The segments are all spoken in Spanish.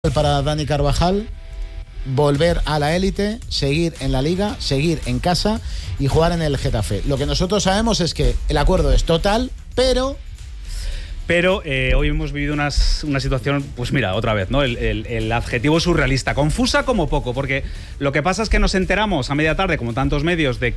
Para Dani Carvajal volver a la élite, seguir en la Liga, seguir en casa y jugar en el Getafe. Lo que nosotros sabemos es que el acuerdo es total, pero hoy hemos vivido una situación, pues mira, otra vez, ¿no? El adjetivo surrealista, confusa como poco, porque lo que pasa es que nos enteramos a media tarde, como tantos medios, de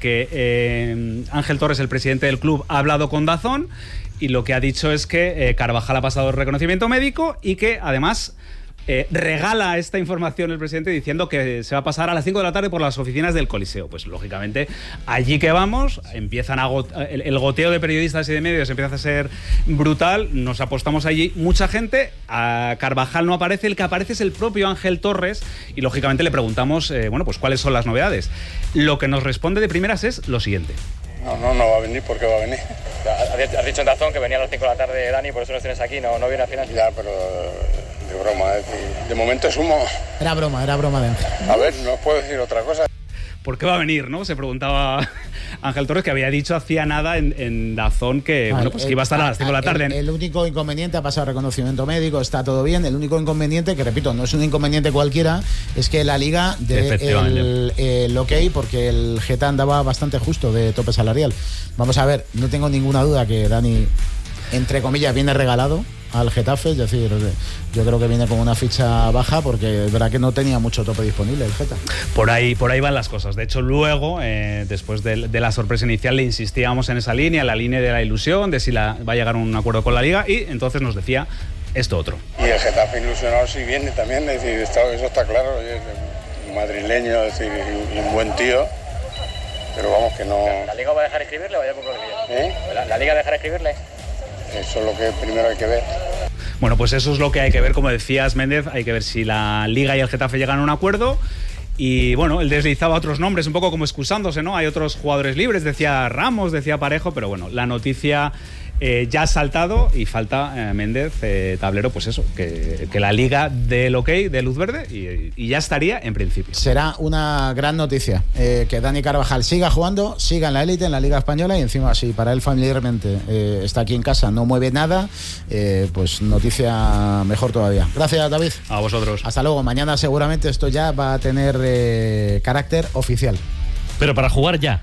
que Ángel Torres, el presidente del club, ha hablado con DAZN y lo que ha dicho es que Carvajal ha pasado el reconocimiento médico y que además regala esta información el presidente diciendo que se va a pasar a las 5 de la tarde por las oficinas del Coliseo. Pues lógicamente allí que vamos, empiezan el goteo de periodistas y de medios empieza a ser brutal, nos apostamos allí mucha gente, a Carvajal no aparece, el que aparece es el propio Ángel Torres y lógicamente le preguntamos, pues cuáles son las novedades. Lo que nos responde de primeras es lo siguiente. No va a venir porque va a venir. Has dicho en DAZN que venía a las 5 de la tarde, Dani, por eso nos tienes aquí, no viene al final. Ya, pero de broma, de momento es humo. Era broma de Ángel. A ver, no puedo decir otra cosa. ¿Por qué va a venir, no? Se preguntaba Ángel Torres, que había dicho hacía nada en DAZN que, que iba a estar a las 5 de la tarde. El único inconveniente, ha pasado reconocimiento médico, está todo bien. El único inconveniente, que repito, no es un inconveniente cualquiera, es que la Liga dé el ok, porque el Geta andaba bastante justo de tope salarial. Vamos a ver, no tengo ninguna duda que Dani, entre comillas, viene regalado al Getafe, es decir, yo creo que viene con una ficha baja porque es verdad que no tenía mucho tope disponible el Geta. Por ahí van las cosas. De hecho, luego, después de la sorpresa inicial, le insistíamos en esa línea, la línea de la ilusión, de si va a llegar a un acuerdo con la Liga, y entonces nos decía esto otro. Y el Getafe ilusionado sí viene también, es decir, eso está claro, es un madrileño, es decir, y un buen tío, pero vamos que no... ¿La Liga va a dejar escribirle o vaya por el ¿La Liga dejará escribirle? Eso es lo que primero hay que ver. Bueno, pues eso es lo que hay que ver, como decías, Méndez, hay que ver si la Liga y el Getafe llegan a un acuerdo. Y bueno, él deslizaba otros nombres, un poco como excusándose, ¿no? Hay otros jugadores libres, decía Ramos, decía Parejo, pero bueno, la noticia ya ha saltado y falta, Méndez, tablero, pues eso, que la Liga dé el ok, de luz verde y ya estaría en principio. Será una gran noticia que Dani Carvajal siga jugando, siga en la élite, en la Liga Española, y encima, si para él familiarmente está aquí en casa, no mueve nada, pues noticia mejor todavía. Gracias, David. A vosotros. Hasta luego. Mañana seguramente esto ya va a tener carácter oficial. Pero para jugar ya.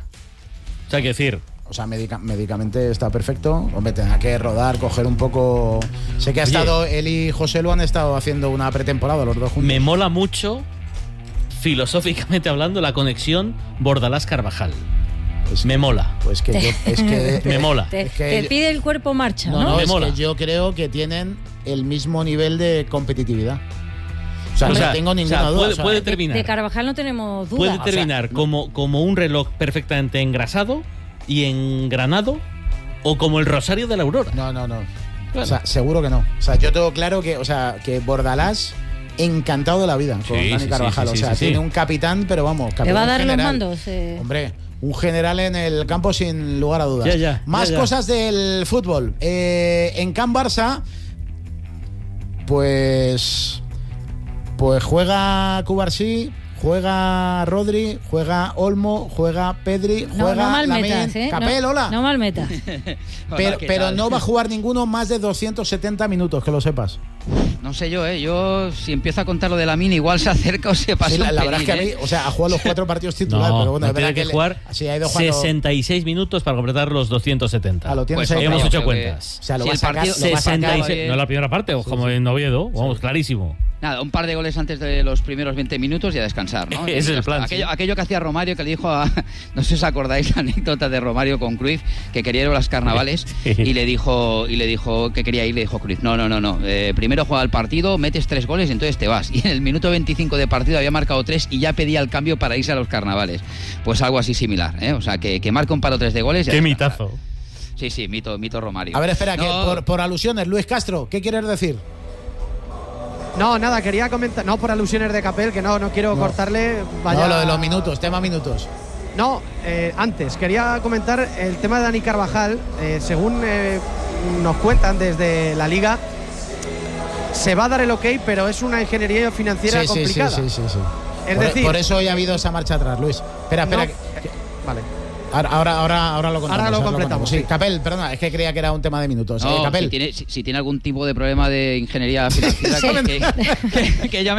O sea, hay que decir... O sea, médicamente está perfecto. Hombre, tendrá que rodar, coger un poco... Sé que él y José lo han estado haciendo una pretemporada los dos juntos. Me mola mucho, filosóficamente hablando, la conexión Bordalás-Carvajal. Me mola. Pues que yo... me mola. Te pide el cuerpo marcha, ¿no? No, me es mola. que yo creo que tienen el mismo nivel de competitividad. O sea, no tengo ninguna duda. Puede terminar. De Carvajal no tenemos duda. Puede terminar como un reloj perfectamente engrasado y engranado, o como el Rosario de la Aurora. No. Bueno. O sea, seguro que no. O sea, yo tengo claro que Bordalás, encantado de la vida con Dani Carvajal. Tiene un capitán, pero vamos, capitán. ¿Le va a dar general. los mandos? Hombre, un general en el campo sin lugar a dudas. Más cosas del fútbol. En Can Barça, pues juega Cubarsí, juega Rodri, juega Olmo, juega Pedri, juega no mal Lamine, metas, Capel, hola. No mal metas. Pero no va a jugar ninguno más de 270 minutos, que lo sepas. No sé yo si empiezo a contar lo de Lamine, igual se acerca o se pasa. Sí, la verdad es que a mí, ha jugado los 4 partidos titulares, pero bueno, es verdad que jugar ha ido jugando 66 minutos para completar los 270. Lo tienes ahí. Hemos hecho cuentas. O sea, lo si va a sacar, 66, no la primera parte, como en Oviedo, vamos, clarísimo. Nada, un par de goles antes de los primeros 20 minutos y a descansar, ¿no? Ese es el plan. Aquello que hacía Romario, que le dijo no sé si os acordáis la anécdota de Romario con Cruyff, que quería ir a los carnavales y le dijo que quería ir, le dijo Cruyff, no. Primero juega el partido, metes 3 goles y entonces te vas. Y en el minuto 25 de partido había marcado 3 y ya pedía el cambio para irse a los carnavales. Pues algo así similar, ¿eh? O sea, que marca un paro 3 de goles. ¡Qué mitazo! Sí, mito Romario. A ver, espera, que por alusiones, Luis Castro, ¿qué quieres decir? No, nada, quería comentar, no por alusiones de Capel, que no quiero cortarle. Vaya... No, lo de los minutos, tema minutos. No, antes, quería comentar el tema de Dani Carvajal. Según nos cuentan desde la Liga, se va a dar el ok, pero es una ingeniería financiera complicada. Sí. Es decir, por eso hoy ha habido esa marcha atrás, Luis. Espera. Vale. Ahora lo contamos. Ahora lo completamos. Sí, Capel, perdona, es que creía que era un tema de minutos. No, Capel. si tiene algún tipo de problema de ingeniería financiera, que llame